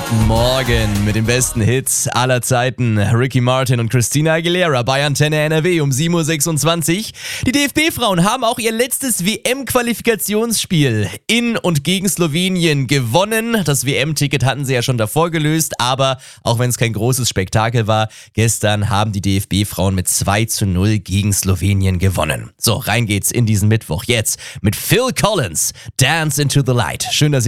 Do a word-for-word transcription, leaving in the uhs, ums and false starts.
Guten Morgen mit den besten Hits aller Zeiten. Ricky Martin und Christina Aguilera bei Antenne N R W um sieben Uhr sechsundzwanzig. Die D F B-Frauen haben auch ihr letztes W M-Qualifikationsspiel in und gegen Slowenien gewonnen. Das W M-Ticket hatten sie ja schon davor gelöst, aber auch wenn es kein großes Spektakel war, gestern haben die D F B-Frauen mit zwei zu null gegen Slowenien gewonnen. So, rein geht's in diesen Mittwoch jetzt mit Phil Collins, Dance into the Light. Schön, dass ihr